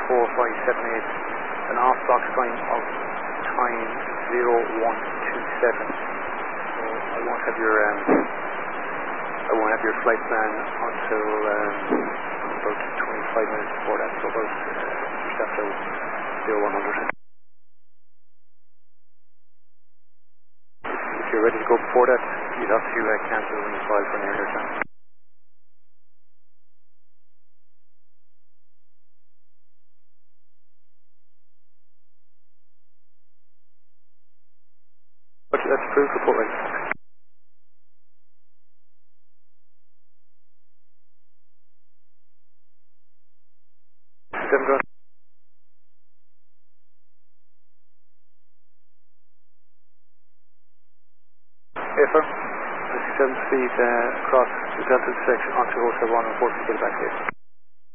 4578, an off box time of time 0127. So I won't have your flight plan until about 25 minutes before that, so about just after 0100. If you're ready to go before that, you'd have to cancel when you file for an earlier time. But that's approved, report right. Seven, affirm. 7 speed across the Delta section onto 071 and 40 to get back here.